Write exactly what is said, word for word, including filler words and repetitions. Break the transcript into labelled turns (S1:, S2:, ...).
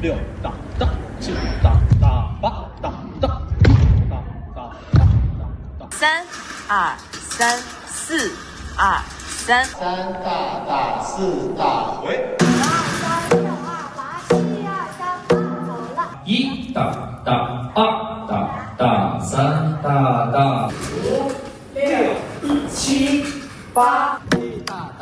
S1: 六打打，七打打，八打打，九打打打打打。
S2: 三二三四二三，
S3: 三大大四大回。
S4: 一大大，二大大，三大大，
S3: 五六七八，一大大。